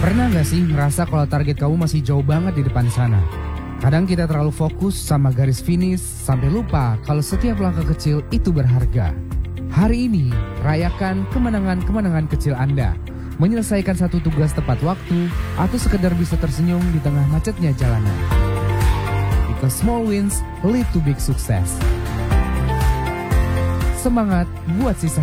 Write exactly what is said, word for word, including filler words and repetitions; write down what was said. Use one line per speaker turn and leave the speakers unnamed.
Pernah gak sih ngerasa kalau target kamu masih jauh banget di depan sana? Kadang kita terlalu fokus sama garis finish sampai lupa kalau setiap langkah kecil itu berharga. Hari ini, rayakan kemenangan-kemenangan kecil Anda. Menyelesaikan satu tugas tepat waktu atau sekedar bisa tersenyum di tengah macetnya jalanan. Because small wins lead to big success. Semangat buat sisa